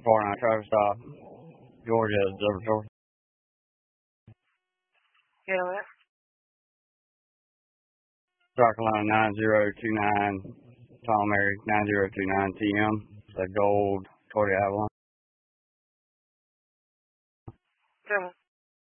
49 traffic stop, Georgia Observatory. Yeah, what? South Carolina 9029, Tom Mary 9029 TM, the gold Toyota Avalon.